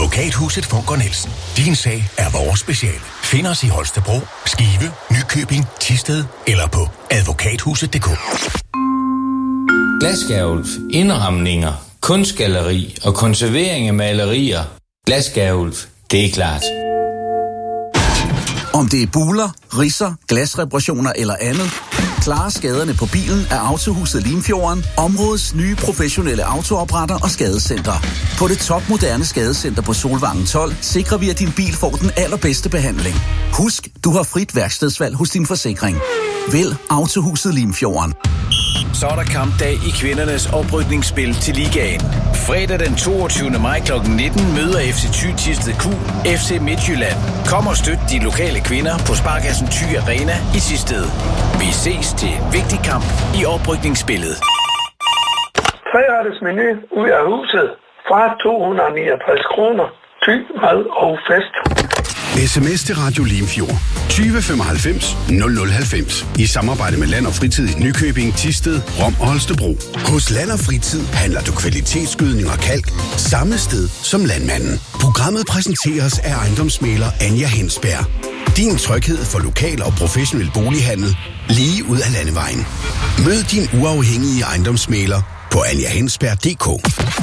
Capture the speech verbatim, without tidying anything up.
Advokathuset Funker Nielsen. Din sag er vores speciale. Find os i Holstebro, Skive, Nykøbing, Thisted eller på advokathuset punktum d k. Glasskærulf, indramninger, kunstgalleri og konservering af malerier. Glasskærulf, det er klart. Om det er buler, ridser, glasreparationer eller andet, klare skaderne på bilen er Autohuset Limfjorden, områdets nye professionelle autoopretter og skadescenter. På det topmoderne skadescenter på Solvangen tolv sikrer vi, at din bil får den allerbedste behandling. Husk, du har frit værkstedsvalg hos din forsikring. Vælg Autohuset Limfjorden. Så er der kampdag i kvindernes oprykningsspil til ligaen. Fredag den toogtyvende maj klokken nitten møder F C Thy Thisted Q F C Midtjylland. Kom og støt de lokale kvinder på Sparkassen Thy Arena i Thisted. Vi ses til en vigtig kamp i oprykningsspillet. Treretters menu ud af huset fra to hundrede og niogtres kroner. Thy, mad og fest. Sms til Radio Limfjord tyve femoghalvfems nul nul halvfems i samarbejde med Land og Fritid i Nykøbing, Thisted, Rom og Holstebro. Hos Land og Fritid handler du kvalitetsgødning og kalk samme sted som landmanden. Programmet præsenteres af ejendomsmægler Anja Hensberg. Din tryghed for lokal og professionel bolighandel lige ud af landevejen. Mød din uafhængige ejendomsmægler på anja hensberg punktum d k.